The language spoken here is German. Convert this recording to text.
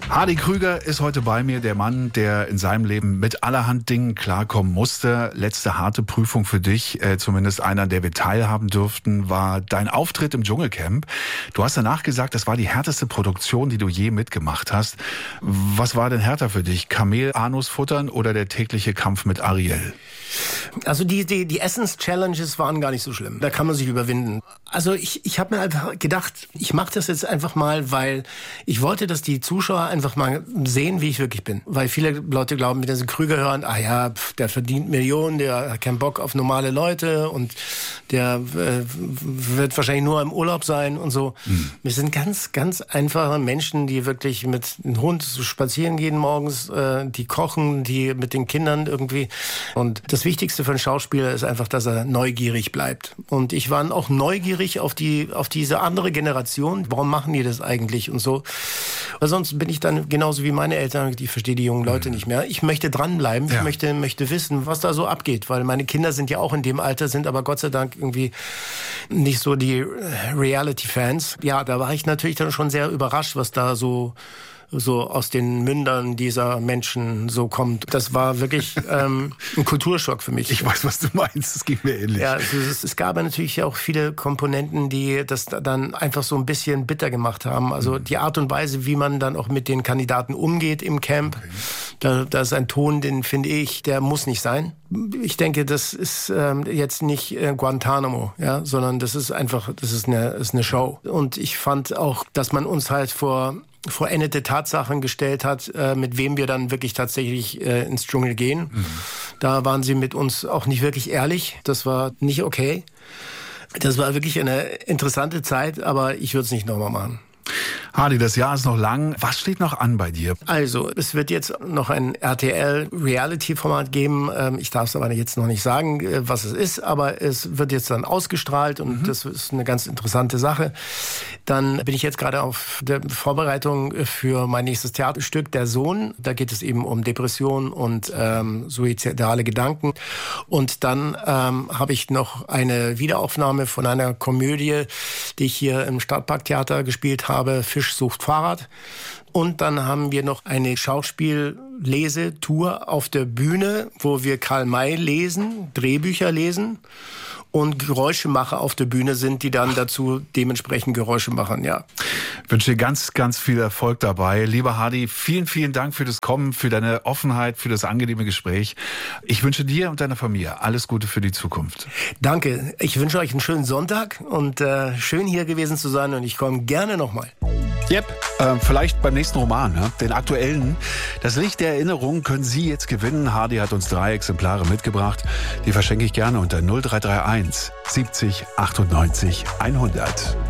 Hardy Krüger ist heute bei mir, der Mann, der in seinem Leben mit allerhand Dingen klarkommen musste. Letzte harte Prüfung für dich, zumindest einer, der wir teilhaben durften, war dein Auftritt im Dschungelcamp. Du hast danach gesagt, das war die härteste Produktion, die du je mitgemacht hast. Was war denn härter für dich? Kamel-Anus futtern oder der tägliche Kampf mit Ariel? Also die Essens-Challenges waren gar nicht so schlimm. Da kann man sich überwinden. Also ich habe mir einfach gedacht, ich mache das jetzt einfach mal, weil ich wollte, dass die Zuschauer einfach mal sehen, wie ich wirklich bin. Weil viele Leute glauben, wenn sie Krüger hören, der verdient Millionen, der hat keinen Bock auf normale Leute und der wird wahrscheinlich nur im Urlaub sein und so. Wir sind ganz, ganz einfache Menschen, die wirklich mit dem Hund spazieren gehen morgens, die kochen, die mit den Kindern irgendwie. Und das Wichtigste für einen Schauspieler ist einfach, dass er neugierig bleibt. Und ich war auch neugierig auf diese andere Generation. Warum machen die das eigentlich und so? Weil sonst bin ich dann genauso wie meine Eltern, ich verstehe die jungen Leute nicht mehr. Ich möchte dranbleiben, ich möchte wissen, was da so abgeht. Weil meine Kinder sind ja auch in dem Alter, sind aber Gott sei Dank irgendwie nicht so die Reality-Fans. Ja, da war ich natürlich dann schon sehr überrascht, was da so aus den Mündern dieser Menschen so kommt. Das war wirklich ein Kulturschock für mich. Ich weiß, was du meinst. Es ging mir ähnlich. Ja, es gab natürlich auch viele Komponenten, die das dann einfach so ein bisschen bitter gemacht haben. Also die Art und Weise, wie man dann auch mit den Kandidaten umgeht im Camp, da ist ein Ton, den finde ich, der muss nicht sein. Ich denke, das ist jetzt nicht Guantanamo, ja, sondern das ist eine Show. Und ich fand auch, dass man uns halt vor vollendete Tatsachen gestellt hat, mit wem wir dann wirklich tatsächlich ins Dschungel gehen. Da waren sie mit uns auch nicht wirklich ehrlich. Das war nicht okay. Das war wirklich eine interessante Zeit, aber ich würde es nicht nochmal machen. Hardy, das Jahr ist noch lang. Was steht noch an bei dir? Also, es wird jetzt noch ein RTL-Reality-Format geben. Ich darf es aber jetzt noch nicht sagen, was es ist, aber es wird jetzt dann ausgestrahlt und das ist eine ganz interessante Sache. Dann bin ich jetzt gerade auf der Vorbereitung für mein nächstes Theaterstück, Der Sohn. Da geht es eben um Depression und suizidale Gedanken. Und dann habe ich noch eine Wiederaufnahme von einer Komödie, die ich hier im Stadtparktheater gespielt habe, Fisch sucht Fahrrad. Und dann haben wir noch eine Schauspiel-Lesetour auf der Bühne, wo wir Karl May lesen, Drehbücher lesen und Geräuschemacher auf der Bühne sind, die dann dazu dementsprechend Geräusche machen, ja. Ich wünsche dir ganz, ganz viel Erfolg dabei. Lieber Hardy, vielen, vielen Dank für das Kommen, für deine Offenheit, für das angenehme Gespräch. Ich wünsche dir und deiner Familie alles Gute für die Zukunft. Danke. Ich wünsche euch einen schönen Sonntag und schön hier gewesen zu sein und ich komme gerne nochmal. Yep, vielleicht beim nächsten Roman, ne? Den aktuellen. Das Licht der Erinnerung können Sie jetzt gewinnen. Hardy hat uns 3 Exemplare mitgebracht. Die verschenke ich gerne unter 0331 70 98 100.